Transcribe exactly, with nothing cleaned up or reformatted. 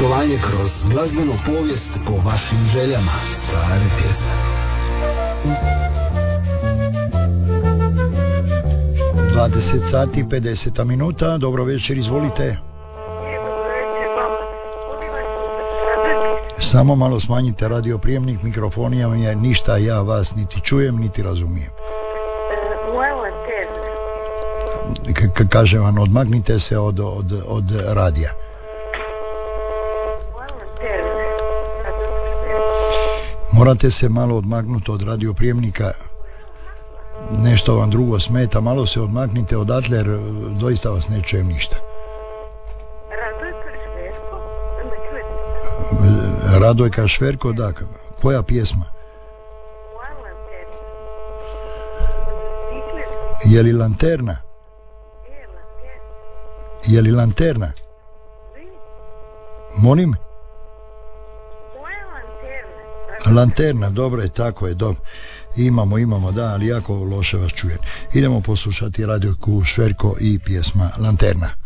Putovanje kroz glazbenu povijest po vašim željama. Stare pjesme. dvadeset sati pedeset minuta. Dobro večer, izvolite. Samo malo smanjite radioprijemnik, mikrofonija mi je ništa, ja vas niti čujem niti razumijem. K- kažem vam, odmaknite se od, od, od radija. Morate se malo odmaknuti od radioprijemnika, nešto vam drugo smeta, malo se odmaknite odatle jer doista vas ne čujem ništa. Radojka Šverko, da, koja pjesma? Je li lanterna? Je li lanterna? Molim? Lanterna, dobro je, tako je, dobro. Imamo, imamo, da, ali jako loše vas čujem. Idemo poslušati Radojku Šverko i pjesma Lanterna.